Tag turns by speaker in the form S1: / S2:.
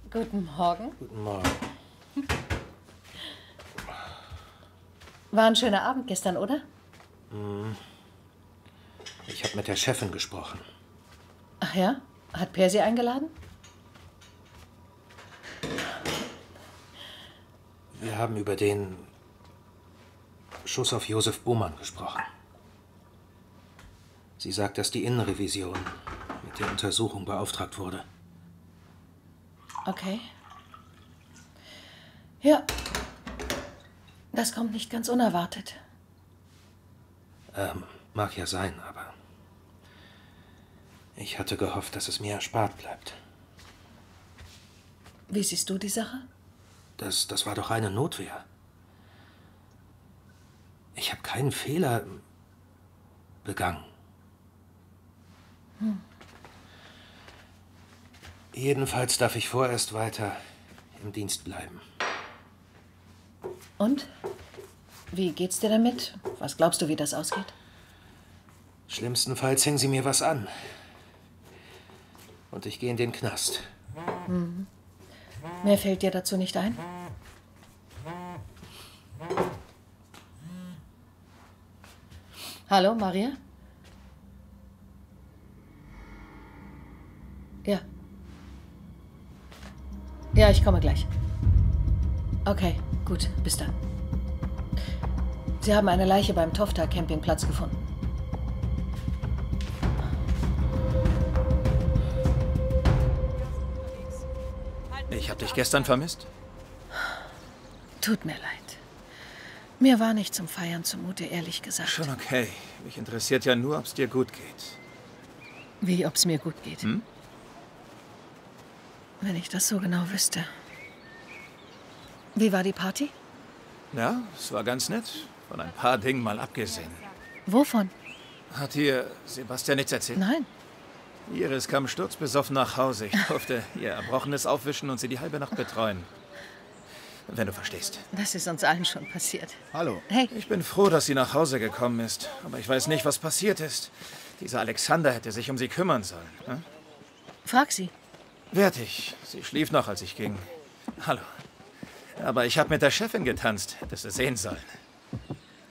S1: Guten Morgen.
S2: Guten Morgen.
S1: War ein schöner Abend gestern, oder?
S2: Ich habe mit der Chefin gesprochen.
S1: Ach ja? Hat Per Sie eingeladen?
S2: Wir haben über den Schuss auf Josef Bohmann gesprochen. Sie sagt, dass die Innenrevision mit der Untersuchung beauftragt wurde.
S1: Okay. Ja. Das kommt nicht ganz unerwartet.
S2: Mag ja sein, aber ich hatte gehofft, dass es mir erspart bleibt.
S1: Wie siehst du die Sache?
S2: Das war doch eine Notwehr. Ich habe keinen Fehler begangen. Jedenfalls darf ich vorerst weiter im Dienst bleiben.
S1: Und? Wie geht's dir damit? Was glaubst du, wie das ausgeht?
S2: Schlimmstenfalls hängen sie mir was an. Und ich gehe in den Knast.
S1: Mehr fällt dir dazu nicht ein? Hallo, Maria? Ja. Ja, ich komme gleich. Okay, gut, bis dann. Sie haben eine Leiche beim Tofta-Campingplatz gefunden.
S3: Ich habe dich gestern vermisst.
S1: Tut mir leid. Mir war nicht zum Feiern zumute, ehrlich gesagt.
S3: Schon okay. Mich interessiert ja nur, ob es dir gut geht.
S1: Wie, ob's mir gut geht.
S3: Hm?
S1: Wenn ich das so genau wüsste. Wie war die Party?
S3: Ja, es war ganz nett. Von ein paar Dingen mal abgesehen.
S1: Wovon?
S3: Hat dir Sebastian nichts erzählt?
S1: Nein.
S3: Iris kam sturzbesoffen nach Hause. Ich durfte ihr Erbrochenes aufwischen und sie die halbe Nacht betreuen. Wenn du verstehst.
S1: Das ist uns allen schon passiert.
S3: Hallo.
S1: Hey.
S3: Ich bin froh, dass sie nach Hause gekommen ist. Aber ich weiß nicht, was passiert ist. Dieser Alexander hätte sich um sie kümmern sollen. Hm?
S1: Frag sie.
S3: Werd ich. Sie schlief noch, als ich ging. Hallo. Aber ich habe mit der Chefin getanzt. Hättest du sehen sollen.